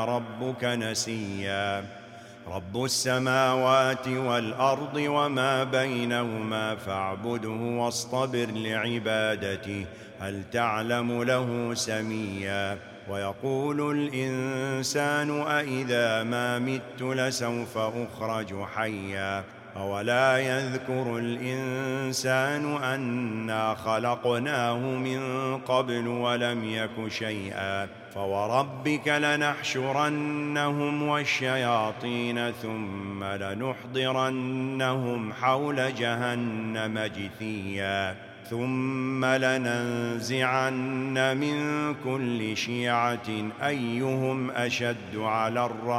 ربك نسيا رب السماوات والأرض وما بينهما فاعبده واصطبر لعبادته هل تعلم له سميا ويقول الإنسان أإذا ما مت لسوف أخرج حيا أولا يذكر الإنسان أنا خلقناه من قبل ولم يك شيئا فوربك لنحشرنهم والشياطين ثم لنحضرنهم حول جهنم جثيا ثم لننزعن من كل شيعة أيهم أشد على الرحمن